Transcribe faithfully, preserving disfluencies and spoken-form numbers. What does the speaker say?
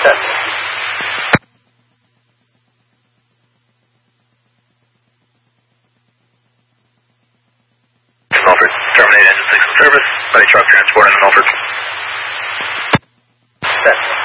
Milford, terminate engine six in service. Buddy truck transport in Milford. Set.